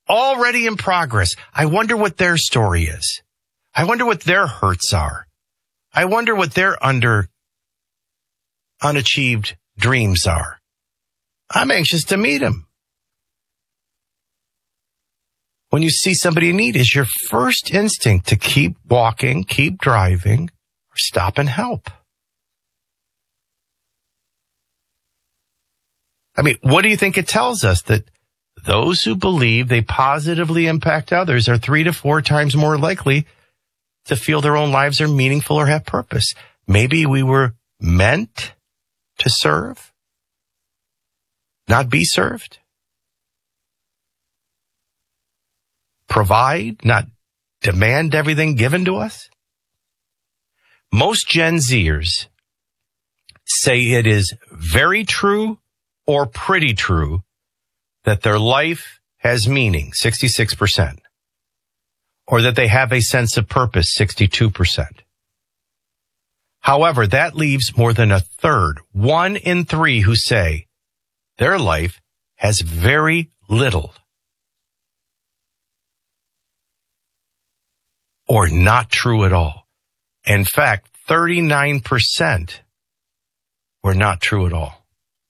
already in progress. I wonder what their story is. I wonder what their hurts are. I wonder what their unachieved dreams are. I'm anxious to meet them. When you see somebody in need, is your first instinct to keep walking, keep driving, or stop and help? I mean, what do you think it tells us? That those who believe they positively impact others are 3 to 4 times more likely to feel their own lives are meaningful or have purpose. Maybe we were meant to serve, not be served. Provide, not demand everything given to us. Most Gen Zers say it is very true or pretty true that their life has meaning, 66%, or that they have a sense of purpose, 62%. However, that leaves more than a third, 1 in 3, who say their life has very little or not true at all. In fact, 39% were not true at all.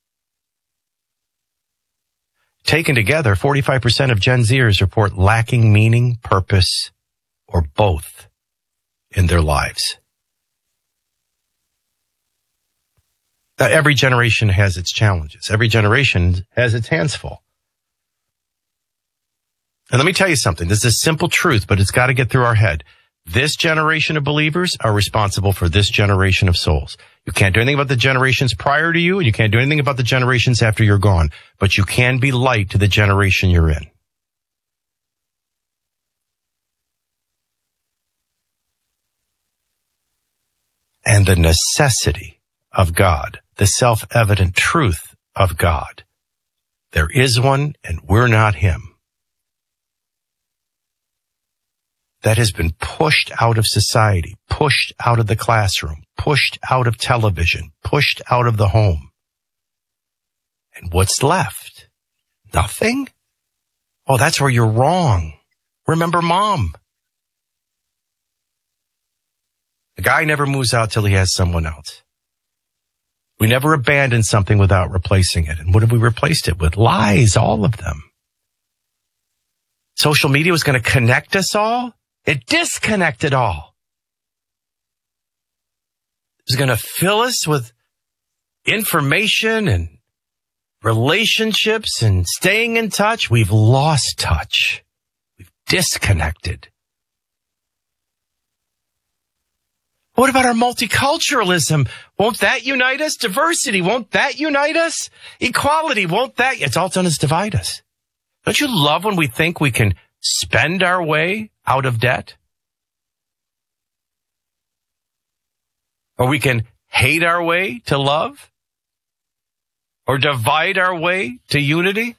Taken together, 45% of Gen Zers report lacking meaning, purpose, or both in their lives. Now, every generation has its challenges. Every generation has its hands full. And let me tell you something. This is a simple truth, but it's got to get through our head. This generation of believers are responsible for this generation of souls. You can't do anything about the generations prior to you, and you can't do anything about the generations after you're gone. But you can be light to the generation you're in. And the necessity of God, the self-evident truth of God. There is one, and we're not him. That has been pushed out of society, pushed out of the classroom, pushed out of television, pushed out of the home. And what's left? Nothing? Oh, that's where you're wrong. Remember Mom. The guy never moves out till he has someone else. We never abandon something without replacing it. And what have we replaced it with? Lies, all of them. Social media was going to connect us all. It disconnected all. It was going to fill us with information and relationships and staying in touch. We've lost touch. We've disconnected. What about our multiculturalism? Won't that unite us? Diversity, won't that unite us? Equality, won't that? It's all done is divide us. Don't you love when we think we can spend our way out of debt? Or we can hate our way to love? Or divide our way to unity?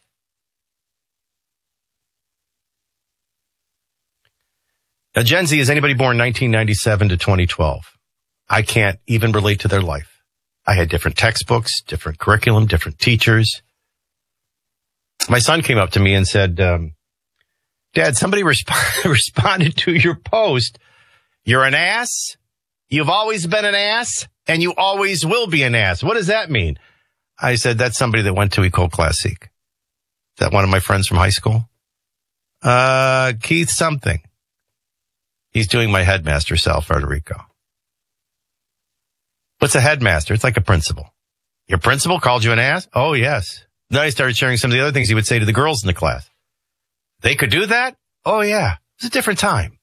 Now, Gen Z is anybody born 1997 to 2012. I can't even relate to their life. I had different textbooks, different curriculum, different teachers. My son came up to me and said, Dad, somebody responded to your post. You're an ass. You've always been an ass, and you always will be an ass. What does that mean? I said, that's somebody that went to Ecole Classique. Is that one of my friends from high school? Keith something. He's doing my headmaster, Sal Federico. What's a headmaster? It's like a principal. Your principal called you an ass? Oh, yes. Then I started sharing some of the other things he would say to the girls in the class. They could do that? Oh, yeah. It was a different time.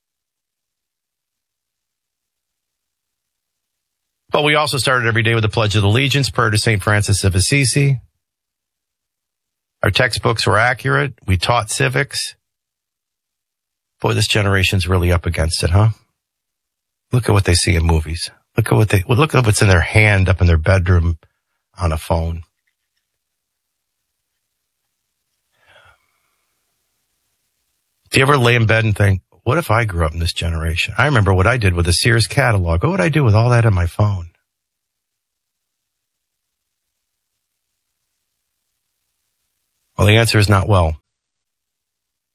But we also started every day with the Pledge of Allegiance, prayer to St. Francis of Assisi. Our textbooks were accurate. We taught civics. Boy, this generation's really up against it, huh? Look at what they see in movies. Look at what's in their hand up in their bedroom on a phone. Do you ever lay in bed and think, what if I grew up in this generation? I remember what I did with the Sears catalog. What would I do with all that on my phone? Well, the answer is not well.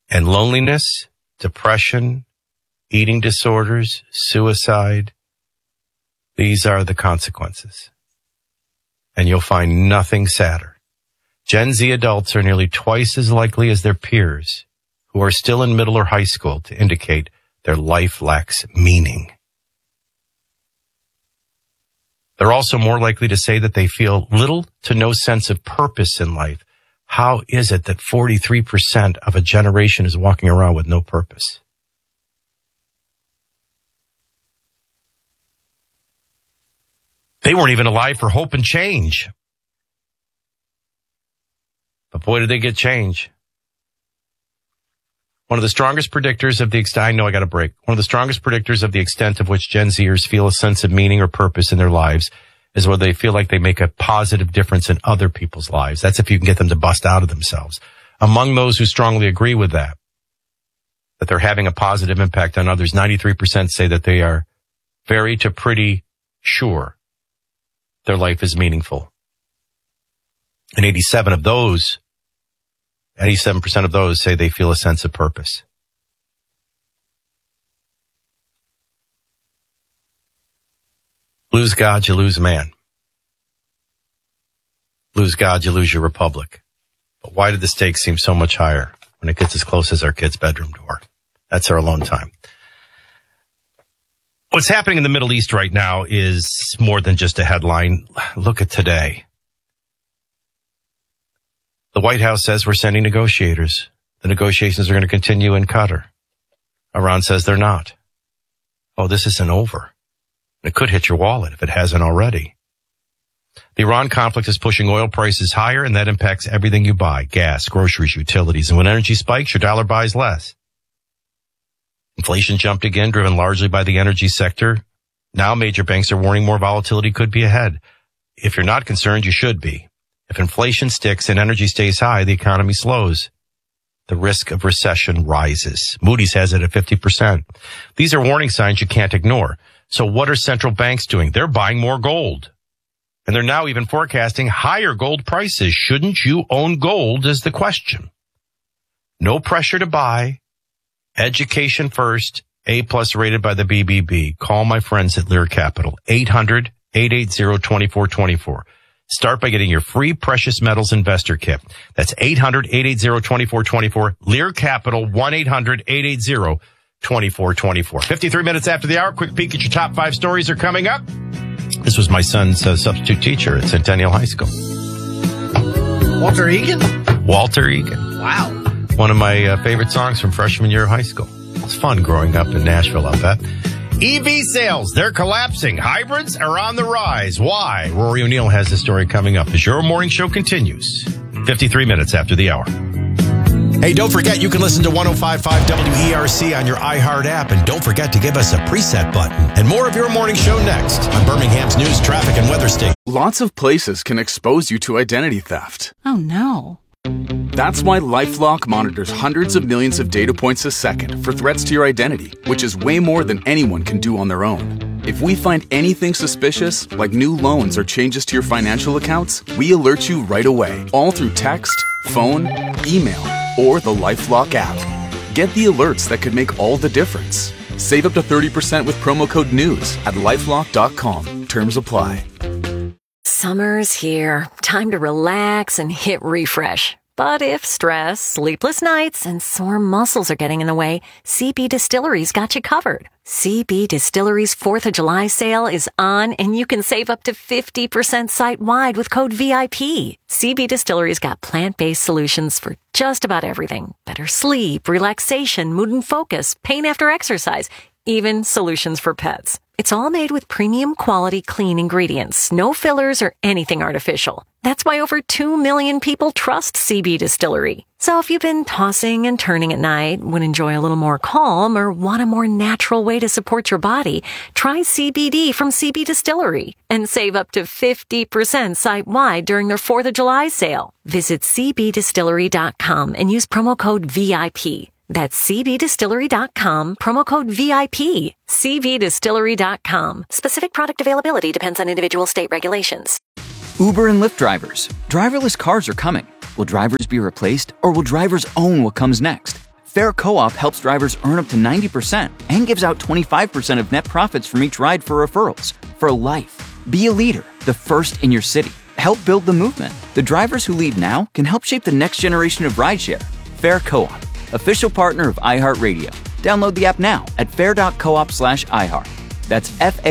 And loneliness, depression, eating disorders, suicide, these are the consequences. And you'll find nothing sadder. Gen Z adults are nearly twice as likely as their peers who are still in middle or high school to indicate their life lacks meaning. They're also more likely to say that they feel little to no sense of purpose in life. How is it that 43% of a generation is walking around with no purpose? They weren't even alive for hope and change. But boy, did they get change. One of the strongest predictors of the extent, I know I got a break. One of the strongest predictors of the extent of which Gen Zers feel a sense of meaning or purpose in their lives is whether they feel like they make a positive difference in other people's lives. That's if you can get them to bust out of themselves. Among those who strongly agree with that they're having a positive impact on others, 93% say that they are very to pretty sure their life is meaningful. And 87% of those say they feel a sense of purpose. Lose God, you lose man. Lose God, you lose your republic. But why did the stakes seem so much higher when it gets as close as our kid's bedroom door? That's our alone time. What's happening in the Middle East right now is more than just a headline. Look at today. The White House says we're sending negotiators. The negotiations are going to continue in Qatar. Iran says they're not. Oh, this isn't over. It could hit your wallet if it hasn't already. The Iran conflict is pushing oil prices higher, and that impacts everything you buy: gas, groceries, utilities. And when energy spikes, your dollar buys less. Inflation jumped again, driven largely by the energy sector. Now major banks are warning more volatility could be ahead. If you're not concerned, you should be. If inflation sticks and energy stays high, the economy slows. The risk of recession rises. Moody's has it at 50%. These are warning signs you can't ignore. So what are central banks doing? They're buying more gold. And they're now even forecasting higher gold prices. Shouldn't you own gold is the question. No pressure to buy. Education first. A+ rated by the BBB. Call my friends at Lear Capital. 800-880-2424. Start by getting your free precious metals investor kit. That's 800-880-2424. Lear Capital, 1-800-880-2424. 53 minutes after the hour, quick peek at your top 5 stories are coming up. This was my son's substitute teacher at Centennial High School. Walter Egan? Walter Egan. Wow. One of my favorite songs from freshman year of high school. It's fun growing up in Nashville, I'll bet. EV sales, they're collapsing. Hybrids are on the rise. Why? Rory O'Neill has the story coming up as your morning show continues. 53 minutes after the hour. Hey, don't forget you can listen to 105.5 WERC on your iHeart app. And don't forget to give us a preset button. And more of your morning show next on Birmingham's news, traffic, and weather station. Lots of places can expose you to identity theft. Oh, no. That's why LifeLock monitors hundreds of millions of data points a second for threats to your identity, which is way more than anyone can do on their own. If we find anything suspicious, like new loans or changes to your financial accounts, we alert you right away, all through text, phone, email, or the LifeLock app. Get the alerts that could make all the difference. Save up to 30% with promo code NEWS at LifeLock.com. Terms apply. Summer's here. Time to relax and hit refresh. But if stress, sleepless nights, and sore muscles are getting in the way, CB Distillery's got you covered. CB Distillery's 4th of July sale is on, and you can save up to 50% site-wide with code VIP. CB Distillery's got plant-based solutions for just about everything. Better sleep, relaxation, mood and focus, pain after exercise, even solutions for pets. It's all made with premium quality clean ingredients, no fillers or anything artificial. That's why over 2 million people trust CB Distillery. So if you've been tossing and turning at night, would enjoy a little more calm, or want a more natural way to support your body, try CBD from CB Distillery and save up to 50% site-wide during their 4th of July sale. Visit cbdistillery.com and use promo code VIP. That's cbdistillery.com, promo code VIP. cbdistillery.com. Specific product availability depends on individual state regulations. Uber and Lyft drivers. Driverless cars are coming. Will drivers be replaced, or will drivers own what comes next? Fair Co-op helps drivers earn up to 90% and gives out 25% of net profits from each ride for referrals. For life. Be a leader, the first in your city. Help build the movement. The drivers who lead now can help shape the next generation of rideshare. Fair Co-op, official partner of iHeartRadio. Download the app now at fair.coop/iHeart. That's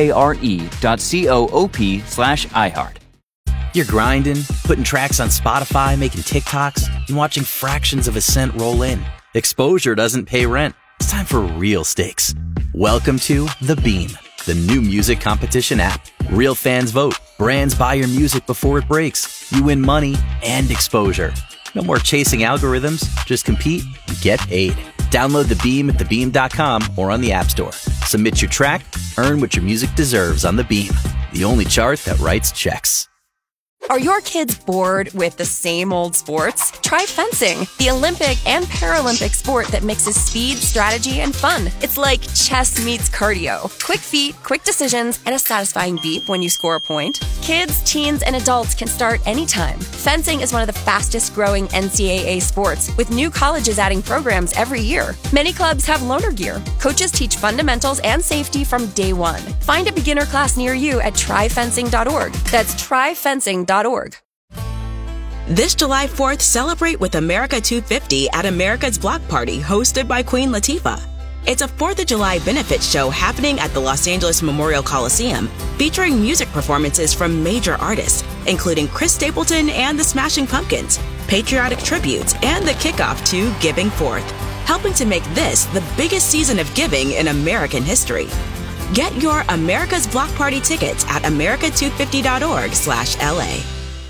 FARE.coop/iHeart. You're grinding, putting tracks on Spotify, making TikToks, and watching fractions of a cent roll in. Exposure doesn't pay rent. It's time for real stakes. Welcome to The Beam, the new music competition app. Real fans vote. Brands buy your music before it breaks. You win money and exposure. No more chasing algorithms. Just compete and get paid. Download The Beam at thebeam.com or on the App Store. Submit your track, earn what your music deserves on The Beam, the only chart that writes checks. Are your kids bored with the same old sports? Try fencing, the Olympic and Paralympic sport that mixes speed, strategy, and fun. It's like chess meets cardio. Quick feet, quick decisions, and a satisfying beep when you score a point. Kids, teens, and adults can start anytime. Fencing is one of the fastest growing NCAA sports, with new colleges adding programs every year. Many clubs have loaner gear. Coaches teach fundamentals and safety from day one. Find a beginner class near you at tryfencing.org. That's tryfencing.org. This July 4th, celebrate with America 250 at America's Block Party, hosted by Queen Latifah. It's a 4th of July benefit show happening at the Los Angeles Memorial Coliseum, featuring music performances from major artists, including Chris Stapleton and the Smashing Pumpkins, patriotic tributes, and the kickoff to Giving Forth, helping to make this the biggest season of giving in American history. Get your America's Block Party tickets at america250.org/LA.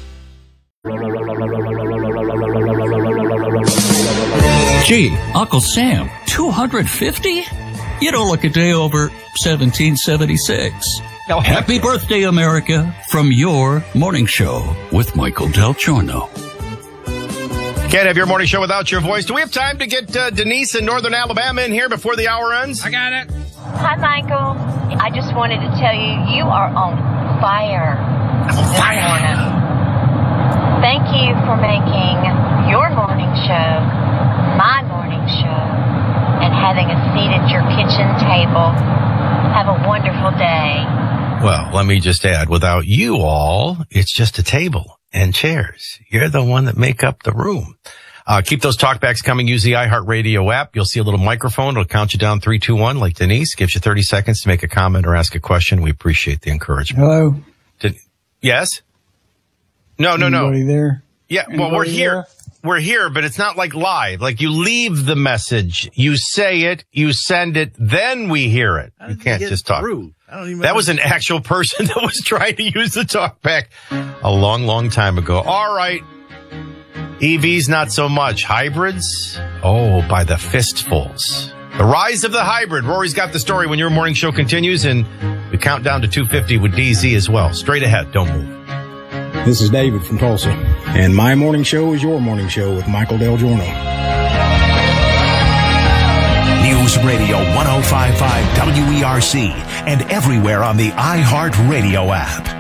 Gee, Uncle Sam, 250? You don't look a day over 1776. Happy birthday, America, from your morning show with Michael Del Giorno. Can't have your morning show without your voice. Do we have time to get Denise in Northern Alabama in here before the hour ends? I got it. Hi, Michael. I just wanted to tell you, you are on fire this morning. Thank you for making your morning show my morning show and having a seat at your kitchen table. Have a wonderful day. Well, let me just add, without you all, it's just a table and chairs. You're the one that make up the room. Keep those talkbacks coming. Use the iHeartRadio app. You'll see a little microphone. It'll count you down 3, 2, 1, like Denise. Gives you 30 seconds to make a comment or ask a question. We appreciate the encouragement. Hello? Yes? No. Anybody there? Yeah, well, we're here. We're here, but it's not like live. Like you leave the message, you say it, you send it, then we hear it. You can't just talk. That was an actual person that was trying to use the talkback a long, long time ago. All right. EVs, not so much. Hybrids? Oh, by the fistfuls. The rise of the hybrid. Rory's got the story when your morning show continues, and we count down to 250 with DZ as well. Straight ahead. Don't move. This is David from Tulsa, and my morning show is your morning show with Michael Del Giorno. News Radio 105.5 WERC and everywhere on the iHeartRadio app.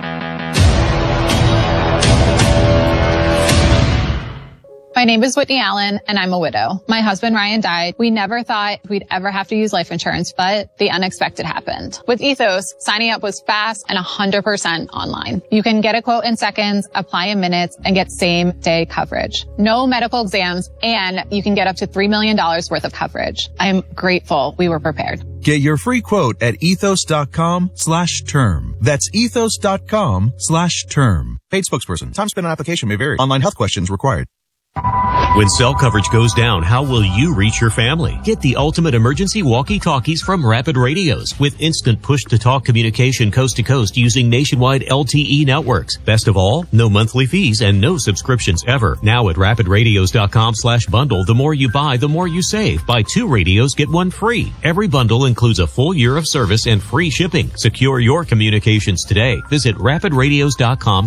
My name is Whitney Allen, and I'm a widow. My husband, Ryan, died. We never thought we'd ever have to use life insurance, but the unexpected happened. With Ethos, signing up was fast and 100% online. You can get a quote in seconds, apply in minutes, and get same-day coverage. No medical exams, and you can get up to $3 million worth of coverage. I'm grateful we were prepared. Get your free quote at ethos.com/term. That's ethos.com/term. Paid spokesperson. Time spent on application may vary. Online health questions required. When cell coverage goes down, how will you reach your family? Get the ultimate emergency walkie-talkies from Rapid Radios with instant push-to-talk communication coast to coast using nationwide LTE networks. Best of all, no monthly fees and no subscriptions ever. Now at rapidradios.com/bundle, the more you buy, the more you save. Buy 2 radios, get 1 free. Every bundle includes a full year of service and free shipping. Secure your communications today. Visit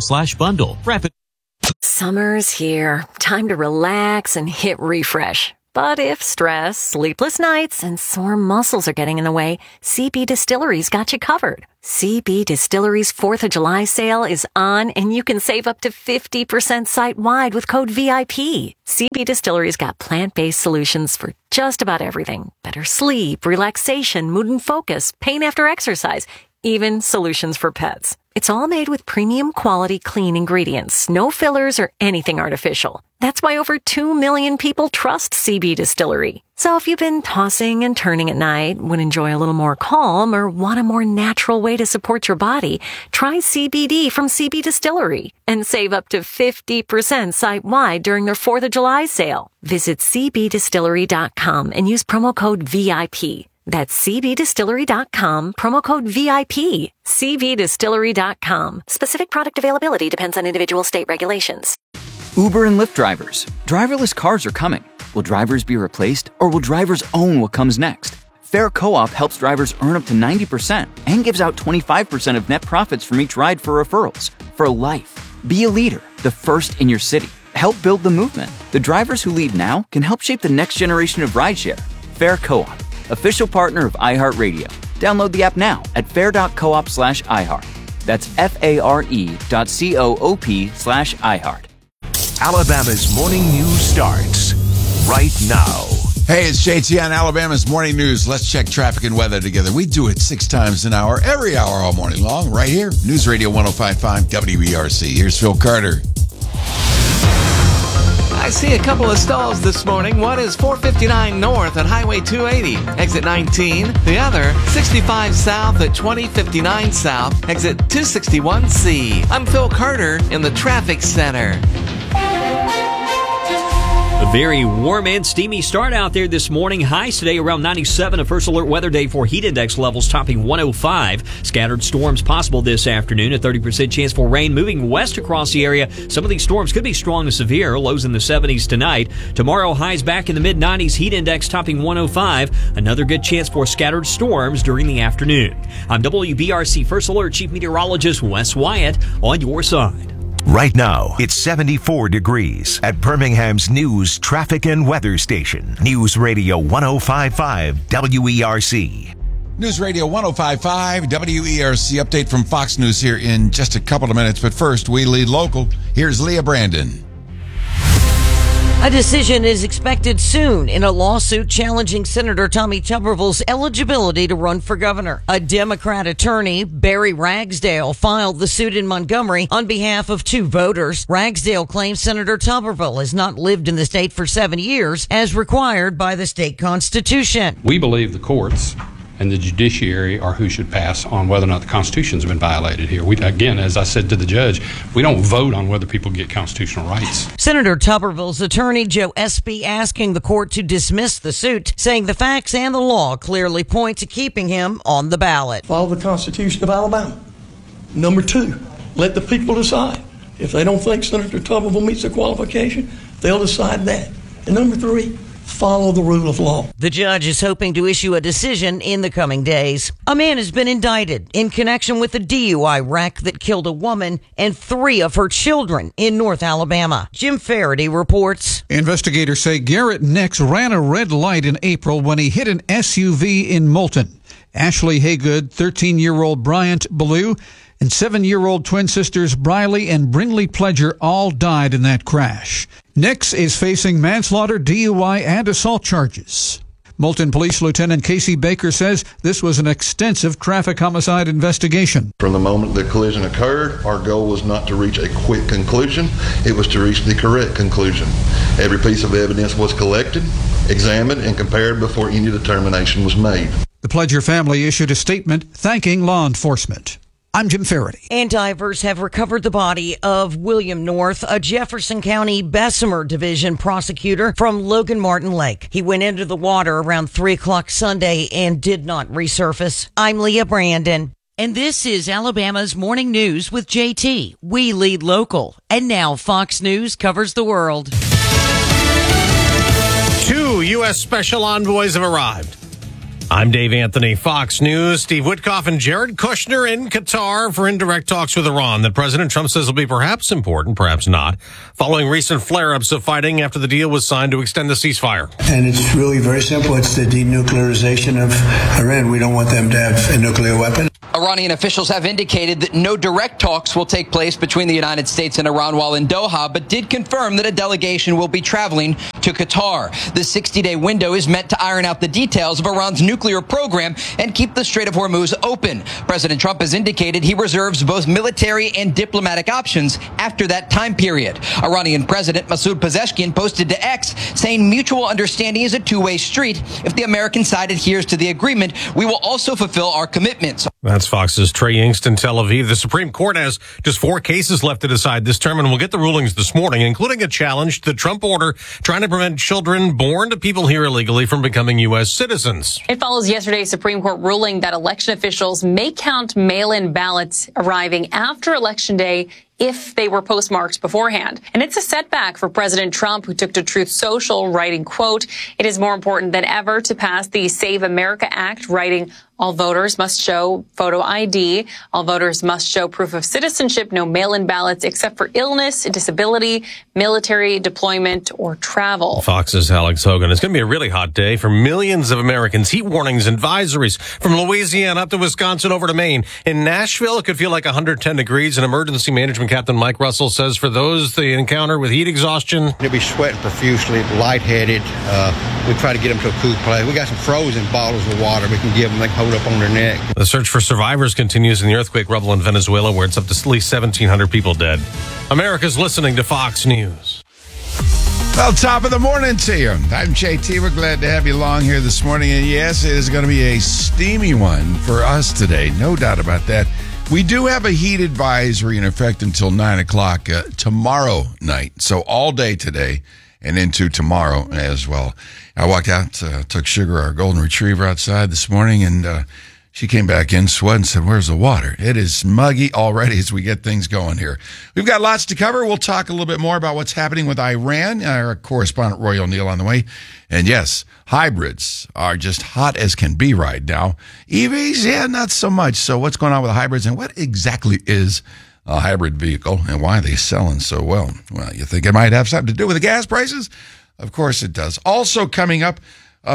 rapidradios.com/bundle. Summer's here. Time to relax and hit refresh. But if stress, sleepless nights, and sore muscles are getting in the way, CB Distillery's got you covered. CB Distillery's 4th of July sale is on, and you can save up to 50% site-wide with code VIP. CB Distillery's got plant-based solutions for just about everything. Better sleep, relaxation, mood and focus, pain after exercise, even solutions for pets. It's all made with premium quality clean ingredients, no fillers or anything artificial. That's why over 2 million people trust CB Distillery. So if you've been tossing and turning at night, would enjoy a little more calm, or want a more natural way to support your body, try CBD from CB Distillery and save up to 50% site-wide during their 4th of July sale. Visit cbdistillery.com and use promo code VIP. That's cbdistillery.com, promo code VIP. cbdistillery.com. Specific product availability depends on individual state regulations. Uber and Lyft drivers. Driverless cars are coming. Will drivers be replaced, or will drivers own what comes next? Fair Co-op helps drivers earn up to 90% and gives out 25% of net profits from each ride for referrals. For life. Be a leader, the first in your city. Help build the movement. The drivers who lead now can help shape the next generation of rideshare. Fair Co-op, official partner of iHeartRadio. Download the app now at fair.coop/iHeart. That's FARE.coop/iHeart. Alabama's morning news starts right now. Hey, it's JT on Alabama's Morning News. Let's check traffic and weather together. We do it 6 times an hour, every hour all morning long, right here. News Radio 105.5 WERC. Here's Phil Carter. I see a couple of stalls this morning. One is 459 north at Highway 280, exit 19. The other, 65 south at 2059 south, exit 261C. I'm Phil Carter in the traffic center. A very warm and steamy start out there this morning. Highs today around 97. A first alert weather day for heat index levels topping 105. Scattered storms possible this afternoon. A 30% chance for rain moving west across the area. Some of these storms could be strong to severe. Lows in the 70s tonight. Tomorrow, highs back in the mid-90s. Heat index topping 105. Another good chance for scattered storms during the afternoon. I'm WBRC First Alert Chief Meteorologist Wes Wyatt on your side. Right now, it's 74 degrees at Birmingham's news, traffic, and weather station. News Radio 105.5 WERC. News Radio 105.5 WERC. Update from Fox News here in just a couple of minutes. But first, we lead local. Here's Leah Brandon. A decision is expected soon in a lawsuit challenging Senator Tommy Tuberville's eligibility to run for governor. A Democrat attorney, Barry Ragsdale, filed the suit in Montgomery on behalf of 2 voters. Ragsdale claims Senator Tuberville has not lived in the state for 7 years, as required by the state constitution. We believe the courts and the judiciary are who should pass on whether or not the Constitution's been violated here. We, again, as I said to the judge, we don't vote on whether people get constitutional rights. Senator Tuberville's attorney, Joe Espy, asking the court to dismiss the suit, saying the facts and the law clearly point to keeping him on the ballot. Follow the Constitution of Alabama. Number 2, let the people decide. If they don't think Senator Tuberville meets the qualification, they'll decide that. And number 3, follow the rule of law. The judge is hoping to issue a decision in the coming days. A man has been indicted in connection with a DUI wreck that killed a woman and 3 of her children in North Alabama. Jim Faraday reports. Investigators say Garrett Nix ran a red light in April when he hit an SUV in Moulton. Ashley Haygood, 13-year-old Bryant Ballou, and 7-year-old twin sisters Briley and Brinley Pledger all died in that crash. Nix is facing manslaughter, DUI, and assault charges. Moulton Police Lieutenant Casey Baker says this was an extensive traffic homicide investigation. From the moment the collision occurred, our goal was not to reach a quick conclusion. It was to reach the correct conclusion. Every piece of evidence was collected, examined, and compared before any determination was made. The Pledger family issued a statement thanking law enforcement. I'm Jim Faraday. And divers have recovered the body of William North, a Jefferson County Bessemer Division prosecutor from Logan Martin Lake. He went into the water around 3 o'clock Sunday and did not resurface. I'm Leah Brandon. And this is Alabama's Morning News with JT. We lead local. And now Fox News covers the world. 2 U.S. special envoys have arrived. I'm Dave Anthony, Fox News. Steve Witkoff and Jared Kushner in Qatar for indirect talks with Iran that President Trump says will be perhaps important, perhaps not, following recent flare-ups of fighting after the deal was signed to extend the ceasefire. And it's really very simple. It's the denuclearization of Iran. We don't want them to have a nuclear weapon. Iranian officials have indicated that no direct talks will take place between the United States and Iran while in Doha, but did confirm that a delegation will be traveling to Qatar. The 60-day window is meant to iron out the details of Iran's nuclear program and keep the Strait of Hormuz open. President Trump has indicated he reserves both military and diplomatic options after that time period. Iranian President Masoud Pezeshkian posted to X saying mutual understanding is a two-way street. If the American side adheres to the agreement, we will also fulfill our commitments. That's Fox's Trey Yingst in Tel Aviv. The Supreme Court has just 4 cases left to decide this term, and we'll get the rulings this morning, including a challenge to the Trump order trying to prevent children born to people here illegally from becoming U.S. citizens. It follows yesterday's Supreme Court ruling that election officials may count mail-in ballots arriving after Election Day if they were postmarked beforehand. And it's a setback for President Trump, who took to Truth Social, writing, quote, "It is more important than ever to pass the Save America Act," writing, "All voters must show photo ID. All voters must show proof of citizenship. No mail-in ballots except for illness, disability, military deployment, or travel." Fox's Alex Hogan. It's going to be a really hot day for millions of Americans. Heat warnings and advisories from Louisiana up to Wisconsin over to Maine. In Nashville, it could feel like 110 degrees. And emergency management Captain Mike Russell says for those they encounter with heat exhaustion, they'll be sweating profusely, lightheaded. We try to get them to a cool place. We got some frozen bottles of water we can give them. They can hold up on their neck. The search for survivors continues in the earthquake rubble in Venezuela, where it's up to at least 1,700 people dead. America's listening to Fox News. Well, top of the morning to you. I'm JT. We're glad to have you along here this morning. And yes, it is going to be a steamy one for us today. No doubt about that. We do have a heat advisory in effect until 9 o'clock tomorrow night. So all day today and into tomorrow as well. I walked out, took Sugar, our golden retriever, outside this morning, and she came back in, sweating, and said, "Where's the water?" It is muggy already as we get things going here. We've got lots to cover. We'll talk a little bit more about what's happening with Iran. Our correspondent, Roy O'Neill, on the way. And yes, hybrids are just hot as can be right now. EVs, yeah, not so much. So what's going on with the hybrids, and what exactly is a hybrid vehicle, and why are they selling so well? Well, you think it might have something to do with the gas prices? Of course it does. Also coming up, a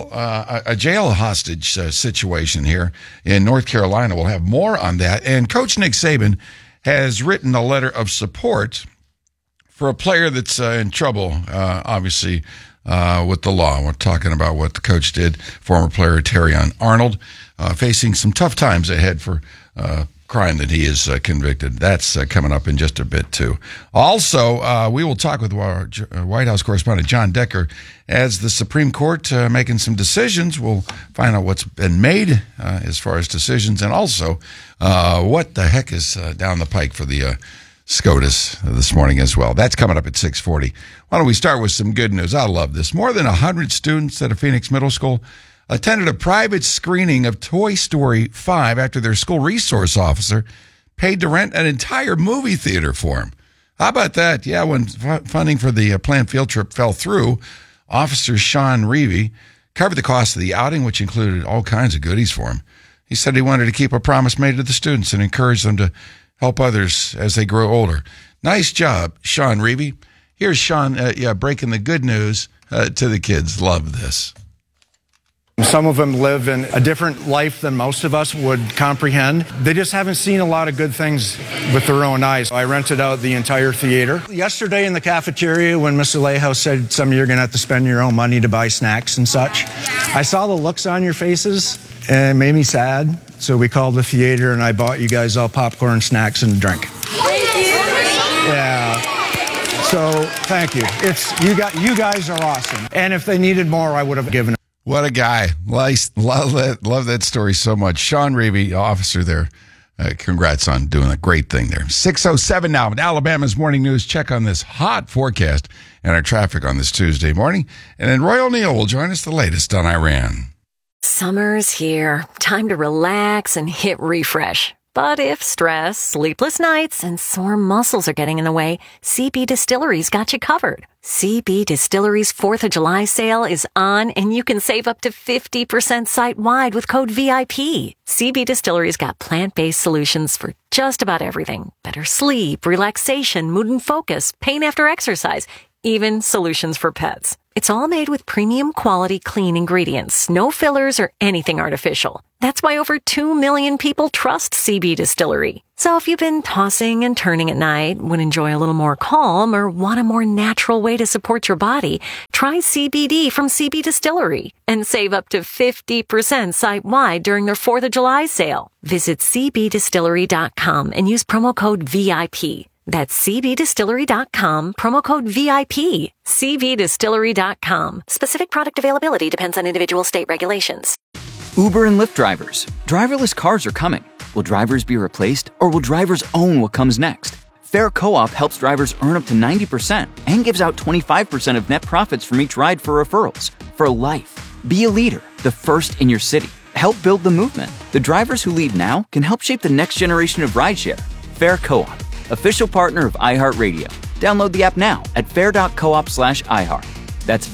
jail hostage situation here in North Carolina. We'll have more on that. And Coach Nick Saban has written a letter of support for a player that's in trouble, obviously, with the law. We're talking about what the coach did, former player Terrion Arnold, facing some tough times ahead for crime that he is convicted. That's coming up in just a bit, too. Also, we will talk with our White House correspondent, John Decker, as the Supreme Court making some decisions. We'll find out what's been made as far as decisions, and also what the heck is down the pike for the SCOTUS this morning as well. That's coming up at 6:40. Why don't we start with some good news? I love this. More than 100 students at a Phoenix middle school attended a private screening of Toy Story 5 after their school resource officer paid to rent an entire movie theater for them. How about that? Yeah, when funding for the planned field trip fell through, Officer Sean Reevy covered the cost of the outing, which included all kinds of goodies for him. He said he wanted to keep a promise made to the students and encourage them to help others as they grow older. Nice job, Sean Reevy. Here's Sean breaking the good news to the kids. Love this. Some of them live in a different life than most of us would comprehend. They just haven't seen a lot of good things with their own eyes. I rented out the entire theater. Yesterday in the cafeteria, when Mr. Alejo said some of you are going to have to spend your own money to buy snacks and such, I saw the looks on your faces and it made me sad. So we called the theater and I bought you guys all popcorn, snacks, and a drink. Thank you. Yeah. So thank you. You guys are awesome. And if they needed more, I would have given it. What a guy. Love that story so much. Sean Reevy, officer there. Congrats on doing a great thing there. 6:07 now. Alabama's Morning News. Check on this hot forecast and our traffic on this Tuesday morning. And then Roy O'Neill will join us the latest on Iran. Summer's here. Time to relax and hit refresh. But if stress, sleepless nights, and sore muscles are getting in the way, CB Distillery's got you covered. CB Distillery's 4th of July sale is on, and you can save up to 50% site-wide with code VIP. CB Distillery's got plant-based solutions for just about everything. Better sleep, relaxation, mood and focus, pain after exercise, even solutions for pets. It's all made with premium quality clean ingredients, no fillers or anything artificial. That's why over 2 million people trust CB Distillery. So if you've been tossing and turning at night, would enjoy a little more calm, or want a more natural way to support your body, try CBD from CB Distillery and save up to 50% site-wide during their 4th of July sale. Visit cbdistillery.com and use promo code VIP. That's cbdistillery.com, promo code VIP. cbdistillery.com. Specific product availability depends on individual state regulations. Uber and Lyft drivers. Driverless cars are coming. Will drivers be replaced, or will drivers own what comes next? Fair Co-op helps drivers earn up to 90% and gives out 25% of net profits from each ride for referrals. For life. Be a leader, the first in your city. Help build the movement. The drivers who lead now can help shape the next generation of rideshare. Fair Co-op, official partner of iHeartRadio. Download the app now at fair.coop/iHeart. That's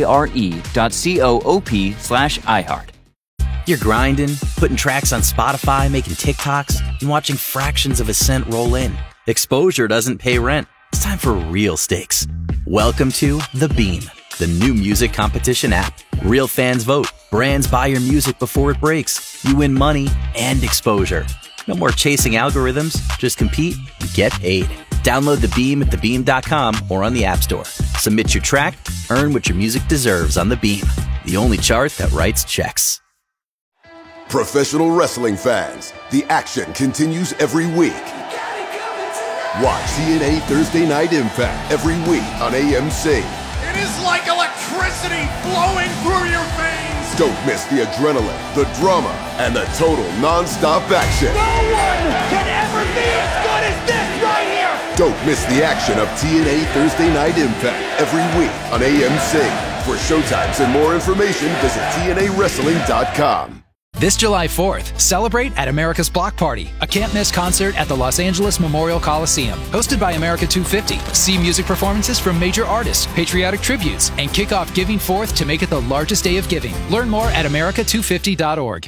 FARE.coop/iHeart. You're grinding, putting tracks on Spotify, making TikToks, and watching fractions of a cent roll in. Exposure doesn't pay rent. It's time for real stakes. Welcome to The Beam, the new music competition app. Real fans vote. Brands buy your music before it breaks. You win money and exposure. No more chasing algorithms. Just compete and get paid. Download The Beam at thebeam.com or on the App Store. Submit your track, earn what your music deserves on The Beam, the only chart that writes checks. Professional wrestling fans, the action continues every week. Watch TNA Thursday Night Impact every week on AMC. It is like electricity flowing through your veins. Don't miss the adrenaline, the drama, and the total non-stop action. No one can ever be as good as this right here. Don't miss the action of TNA Thursday Night Impact every week on AMC. For showtimes and more information, visit TNAWrestling.com. This July 4th, celebrate at America's Block Party, a can't-miss concert at the Los Angeles Memorial Coliseum. Hosted by America 250. See music performances from major artists, patriotic tributes, and kick off Giving Forth to make it the largest day of giving. Learn more at america250.org.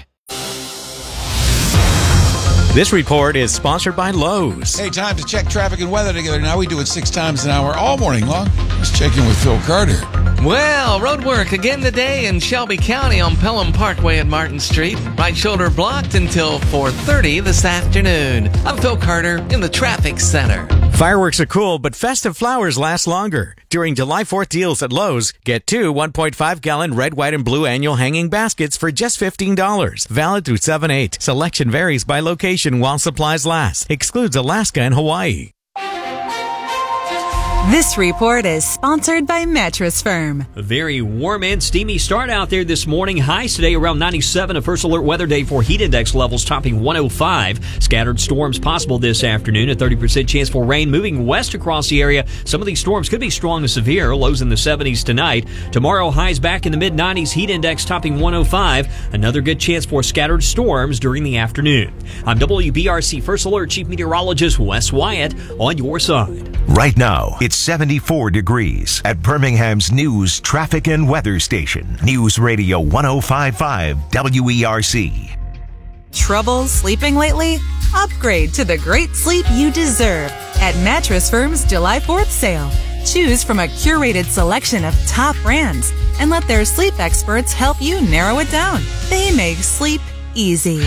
This report is sponsored by Lowe's. Hey, time to check traffic and weather together. Now we do it 6 times an hour all morning long. Let's check in with Phil Carter. Well, road work again today in Shelby County on Pelham Parkway at Martin Street. Right shoulder blocked until 4:30 this afternoon. I'm Phil Carter in the traffic center. Fireworks are cool, but festive flowers last longer. During July 4th deals at Lowe's, get 2 1.5-gallon red, white, and blue annual hanging baskets for just $15. Valid through 7/8. Selection varies by location while supplies last. Excludes Alaska and Hawaii. This report is sponsored by Mattress Firm. A very warm and steamy start out there this morning. Highs today around 97. A first alert weather day for heat index levels topping 105. Scattered storms possible this afternoon. A 30% chance for rain moving west across the area. Some of these storms could be strong to severe. Lows in the 70s tonight. Tomorrow, highs back in the mid-90s. Heat index topping 105. Another good chance for scattered storms during the afternoon. I'm WBRC First Alert Chief Meteorologist Wes Wyatt on your side. Right now, it's 74 degrees at Birmingham's news, traffic, and weather station. News Radio 105.5 WERC. Trouble sleeping lately? Upgrade to the great sleep you deserve at Mattress Firm's July 4th sale. Choose from a curated selection of top brands and let their sleep experts help you narrow it down. They make sleep easy.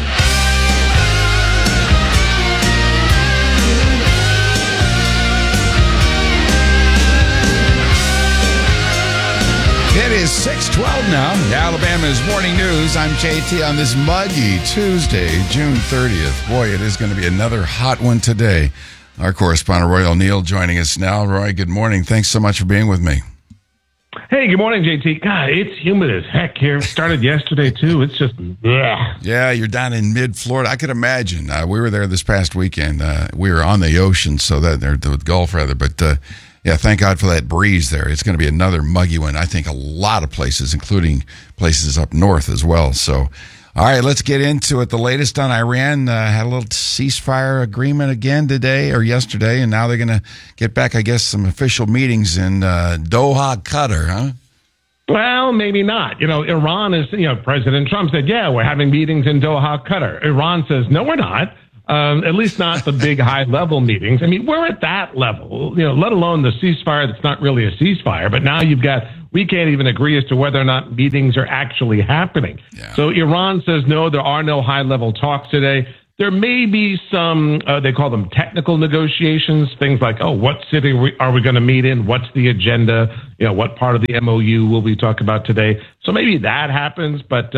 It is 6:12 now. Alabama's Morning News. I'm JT on this muggy Tuesday, June 30th. Boy, it is going to be another hot one today. Our correspondent, Roy O'Neill, joining us now. Roy, good morning. Thanks so much for being with me. Hey, good morning, JT. God, it's humid as heck here. It started yesterday, too. It's just, bleh. Yeah, you're down in mid-Florida. I could imagine. We were there this past weekend. We were on the ocean, so that, or the Gulf, rather, but... yeah, thank God for that breeze there. It's going to be another muggy one. I think a lot of places, including places up north as well. So All right, let's get into it. The latest on Iran had a little ceasefire agreement again today or yesterday, and now they're going to get back, I guess, some official meetings in Doha, Qatar, huh? Well, maybe not. Iran is, President Trump said, yeah, we're having meetings in Doha, Qatar. Iran says, no, we're not. At least not the big high-level meetings. I mean, we're at that level, let alone the ceasefire that's not really a ceasefire. But now we can't even agree as to whether or not meetings are actually happening. Yeah. So Iran says, no, there are no high-level talks today. There may be some, they call them technical negotiations, things like, what city are we going to meet in? What's the agenda? What part of the MOU will we talk about today? So maybe that happens. But,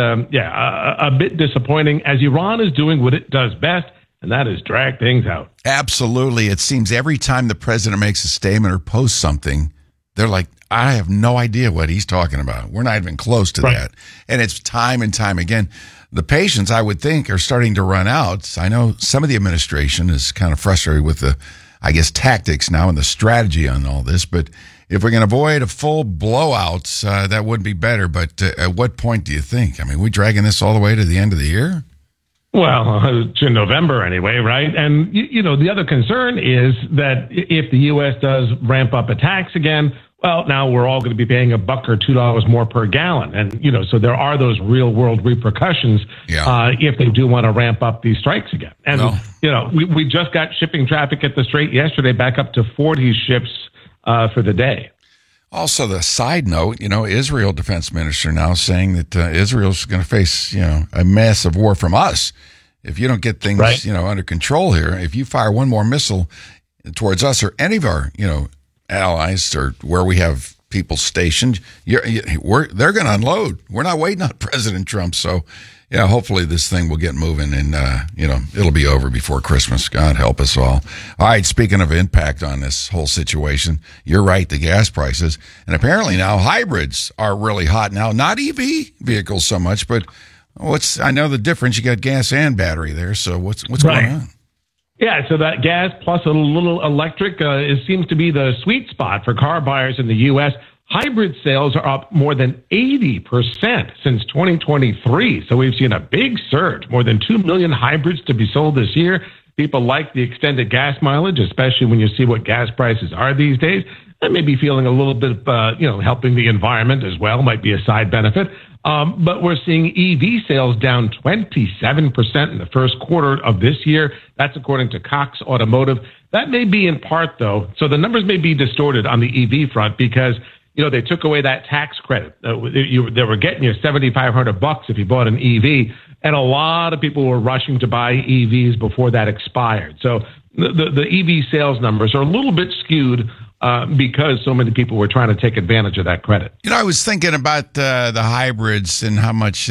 a bit disappointing as Iran is doing what it does best, and that is drag things out. Absolutely. It seems every time the president makes a statement or posts something, they're like, I have no idea what he's talking about. We're not even close to that. And it's time and time again. The patience, I would think, are starting to run out. I know some of the administration is kind of frustrated with the, tactics now and the strategy on all this. But if we can avoid a full blowout, that would be better. But at what point do you think? I mean, we dragging this all the way to the end of the year? Well, to November anyway, right? And, the other concern is that if the U.S. does ramp up attacks again, well, now we're all going to be paying $1 or $2 more per gallon. And, so there are those real world repercussions if they do want to ramp up these strikes again. And, we just got shipping traffic at the Strait yesterday back up to 40 ships for the day. Also, the side note, Israel defense minister now saying that Israel's going to face, a massive war from us. If you don't get things, under control here, if you fire one more missile towards us or any of our, allies or where we have people stationed, they're going to unload. We're not waiting on President Trump. So, hopefully this thing will get moving and, it'll be over before Christmas. God help us all. All right. Speaking of impact on this whole situation, you're right. The gas prices, and apparently now hybrids are really hot now, not EV vehicles so much, but I know the difference. You got gas and battery there. So what's going on? Yeah, so that gas plus a little electric seems to be the sweet spot for car buyers in the U.S. Hybrid sales are up more than 80% since 2023. So we've seen a big surge, more than 2 million hybrids to be sold this year. People like the extended gas mileage, especially when you see what gas prices are these days. And maybe feeling a little bit of, helping the environment as well might be a side benefit. But we're seeing EV sales down 27% in the first quarter of this year. That's according to Cox Automotive. That may be in part, though. So the numbers may be distorted on the EV front because, they took away that tax credit. They were getting you $7,500 if you bought an EV. And a lot of people were rushing to buy EVs before that expired. So the EV sales numbers are a little bit skewed because so many people were trying to take advantage of that credit. I was thinking about the hybrids and how much,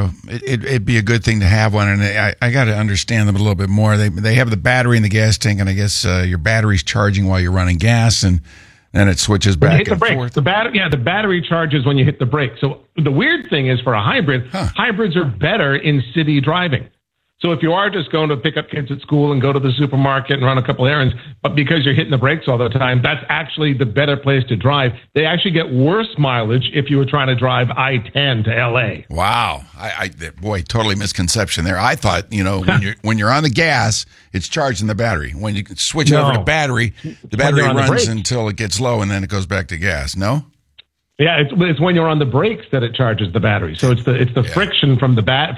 it'd be a good thing to have one. And I got to understand them a little bit more. They have the battery in the gas tank, and I guess your battery's charging while you're running gas, and then it switches back and forth. The battery charges when you hit the brake. So the weird thing is for a hybrid, hybrids are better in city driving. So if you are just going to pick up kids at school and go to the supermarket and run a couple errands, but because you're hitting the brakes all the time, that's actually the better place to drive. They actually get worse mileage if you were trying to drive I-10 to L.A. Wow. Boy, totally misconception there. I thought, when you're on the gas, it's charging the battery. When you switch over to battery, the battery runs until it gets low and then it goes back to gas. No? Yeah, it's when you're on the brakes that it charges the battery. So it's the friction from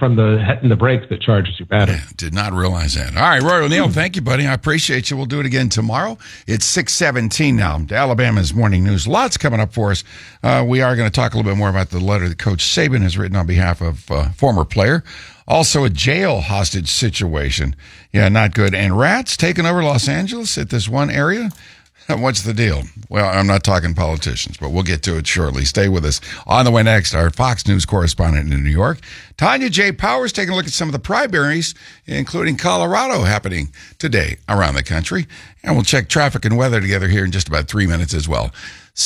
the brakes that charges your battery. Yeah, did not realize that. All right, Roy O'Neill, thank you, buddy. I appreciate you. We'll do it again tomorrow. It's 6:17 now. Alabama's Morning News. Lots coming up for us. We are going to talk a little bit more about the letter that Coach Saban has written on behalf of former player. Also, a jail hostage situation. Yeah, not good. And rats taking over Los Angeles at this one area. What's the deal? Well, I'm not talking politicians, but we'll get to it shortly. Stay with us. On the way next, our Fox News correspondent in New York, Tanya J. Powers, taking a look at some of the primaries, including Colorado, happening today around the country. And we'll check traffic and weather together here in just about 3 minutes as well.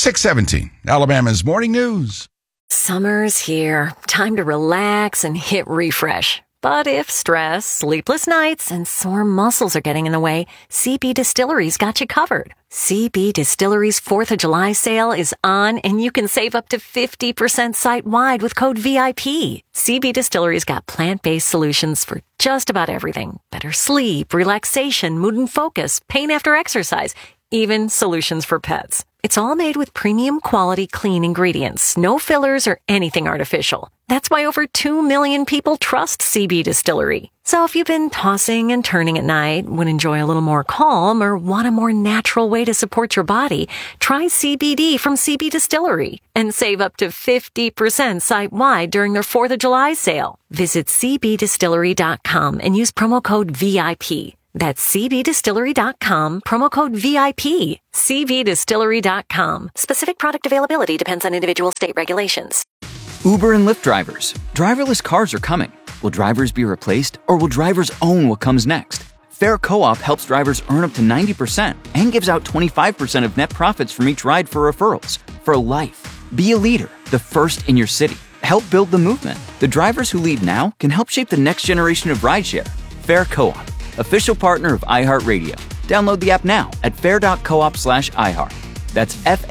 6:17, Alabama's Morning News. Summer's here. Time to relax and hit refresh. But if stress, sleepless nights, and sore muscles are getting in the way, CB Distillery's got you covered. CB Distillery's 4th of July sale is on, and you can save up to 50% site-wide with code VIP. CB Distillery's got plant-based solutions for just about everything. Better sleep, relaxation, mood and focus, pain after exercise, even solutions for pets. It's all made with premium quality clean ingredients, no fillers or anything artificial. That's why over 2 million people trust CB Distillery. So if you've been tossing and turning at night, would enjoy a little more calm, or want a more natural way to support your body, try CBD from CB Distillery and save up to 50% site-wide during their 4th of July sale. Visit cbdistillery.com and use promo code VIP. That's cbdistillery.com, promo code VIP. cbdistillery.com. Specific product availability depends on individual state regulations. Uber and Lyft drivers. Driverless cars are coming. Will drivers be replaced, or will drivers own what comes next? Fair Co-op helps drivers earn up to 90% and gives out 25% of net profits from each ride for referrals. For life. Be a leader, the first in your city. Help build the movement. The drivers who lead now can help shape the next generation of rideshare. Fair Co-op, official partner of iHeartRadio. Download the app now at fair.coop/iHeart. That's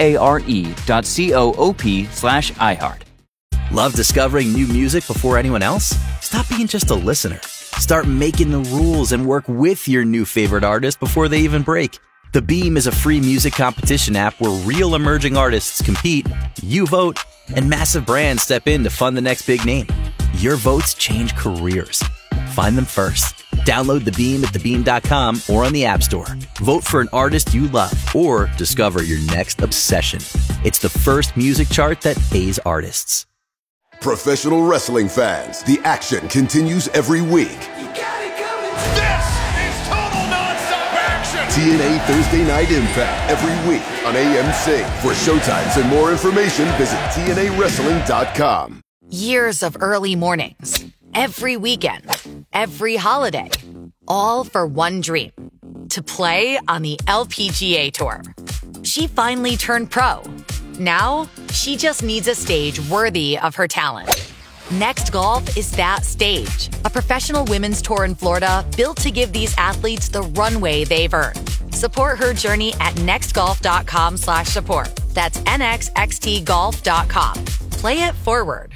FARE.coop/iHeart. Love discovering new music before anyone else? Stop being just a listener. Start making the rules and work with your new favorite artist before they even break. The Beam is a free music competition app where real emerging artists compete, you vote, and massive brands step in to fund the next big name. Your votes change careers. Find them first. Download The Beam at thebeam.com or on the App Store. Vote for an artist you love or discover your next obsession. It's the first music chart that pays artists. Professional wrestling fans, the action continues every week. This is total nonstop action. TNA Thursday Night Impact every week on AMC. For showtimes and more information, visit TNAWrestling.com. Years of early mornings, every weekend, every holiday, all for one dream: to play on the LPGA Tour. She finally turned pro. Now, she just needs a stage worthy of her talent. Next Golf is that stage. A professional women's tour in Florida built to give these athletes the runway they've earned. Support her journey at nextgolf.com/support. That's nxxtgolf.com. Play it forward.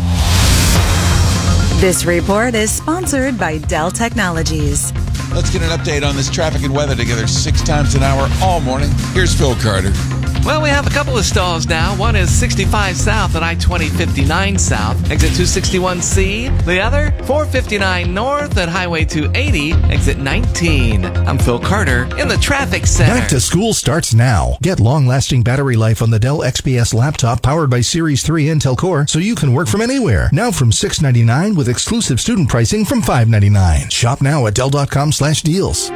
This report is sponsored by Dell Technologies. Let's get an update on this traffic and weather together 6 times an hour all morning. Here's Phil Carter. Well, we have a couple of stalls now. One is 65 South at I-2059 South, exit 261C. The other, 459 North at Highway 280, exit 19. I'm Phil Carter in the traffic center. Back to school starts now. Get long-lasting battery life on the Dell XPS laptop powered by Series 3 Intel Core so you can work from anywhere. Now from $699 with exclusive student pricing from $599. Shop now at Dell.com/deals.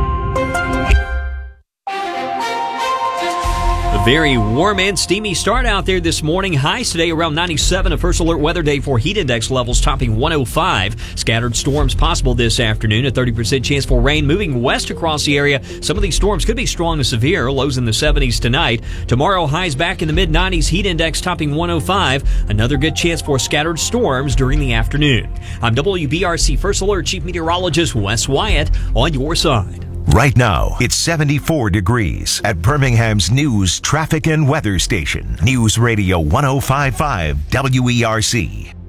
A very warm and steamy start out there this morning. Highs today around 97. A first alert weather day for heat index levels topping 105. Scattered storms possible this afternoon. A 30% chance for rain moving west across the area. Some of these storms could be strong to severe. Lows in the 70s tonight. Tomorrow, highs back in the mid-90s. Heat index topping 105. Another good chance for scattered storms during the afternoon. I'm WBRC First Alert Chief Meteorologist Wes Wyatt on your side. Right now, it's 74 degrees at Birmingham's news, traffic, and weather station. News Radio 105.5 WERC.